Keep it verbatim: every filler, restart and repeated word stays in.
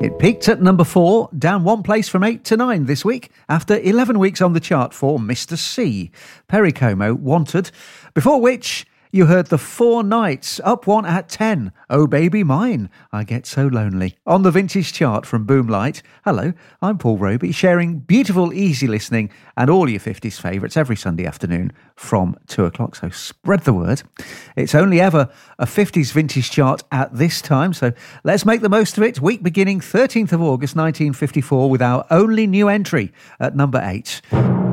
It peaked at number four, down one place from eight to nine this week, after eleven weeks on the chart for Mister C, Perry Como, Wanted, before which you heard The Four Nights, up one at ten, Oh Baby Mine, I Get So Lonely, on the Vintage chart from Boomlight. Hello, I'm Paul Roby, sharing beautiful, easy listening and all your fifties favourites every Sunday afternoon from two o'clock, so spread the word. It's only ever a fifties vintage chart at this time, so let's make the most of it. Week beginning thirteenth of August nineteen fifty-four with our only new entry at number eight.